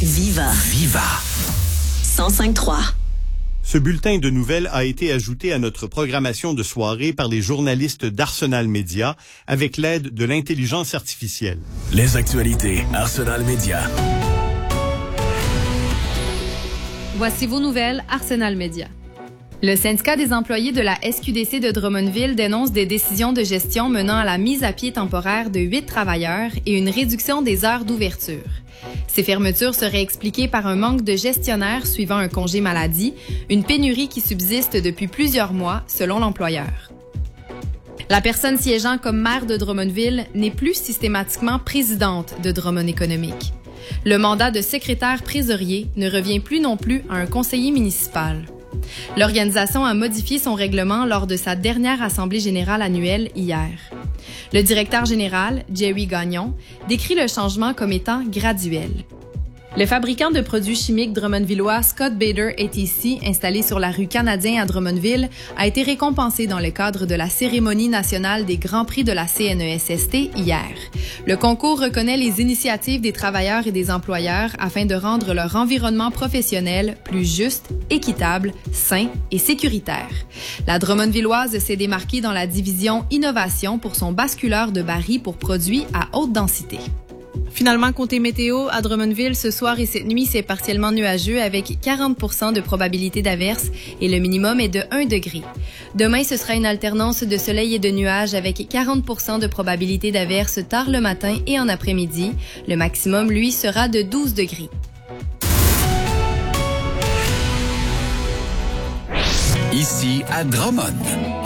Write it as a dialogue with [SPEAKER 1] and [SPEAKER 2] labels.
[SPEAKER 1] Viva.
[SPEAKER 2] Viva.
[SPEAKER 1] 105.3.
[SPEAKER 3] Ce bulletin de nouvelles a été ajouté à notre programmation de soirée par les journalistes d'Arsenal Média avec l'aide de l'intelligence artificielle.
[SPEAKER 2] Les actualités Arsenal Média.
[SPEAKER 4] Voici vos nouvelles Arsenal Média. Le syndicat des employés de la SQDC de Drummondville dénonce des décisions de gestion menant à la mise à pied temporaire de 8 travailleurs et une réduction des heures d'ouverture. Ces fermetures seraient expliquées par un manque de gestionnaires suivant un congé maladie, une pénurie qui subsiste depuis plusieurs mois, selon l'employeur. La personne siégeant comme maire de Drummondville n'est plus systématiquement présidente de Drummond Économique. Le mandat de secrétaire trésorier ne revient plus non plus à un conseiller municipal. L'organisation a modifié son règlement lors de sa dernière assemblée générale annuelle hier. Le directeur général, Jerry Gagnon, décrit le changement comme étant graduel. Le fabricant de produits chimiques drummondvillois Scott Bader ATC, installé sur la rue Canadien à Drummondville, a été récompensé dans le cadre de la cérémonie nationale des Grands Prix de la CNESST hier. Le concours reconnaît les initiatives des travailleurs et des employeurs afin de rendre leur environnement professionnel plus juste, équitable, sain et sécuritaire. La Drummondvilloise s'est démarquée dans la division Innovation pour son basculeur de barils pour produits à haute densité. Finalement, côté météo, à Drummondville, ce soir et cette nuit, c'est partiellement nuageux avec 40% de probabilité d'averse et le minimum est de 1 degré. Demain, ce sera une alternance de soleil et de nuages avec 40% de probabilité d'averse tard le matin et en après-midi. Le maximum, lui, sera de 12 degrés.
[SPEAKER 2] Ici à Drummond.